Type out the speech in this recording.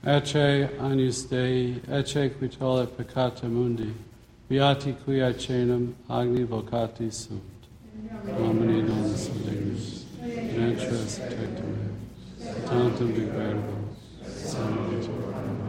Ecce agnus Dei, ecce qui tollit peccata mundi, beati qui acenum agni vocati sunt. Domini non salus, ventris tectum, tantum degradibus, sanitatum.